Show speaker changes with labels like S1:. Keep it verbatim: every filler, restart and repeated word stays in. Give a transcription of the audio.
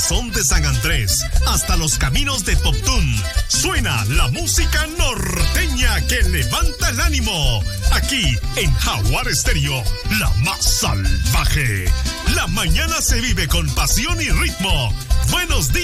S1: corazón de San Andrés hasta los caminos de Toptún, suena la música norteña que levanta el ánimo. Aquí en Jaguar Estéreo, la más salvaje. La mañana se vive con pasión y ritmo. Buenos días.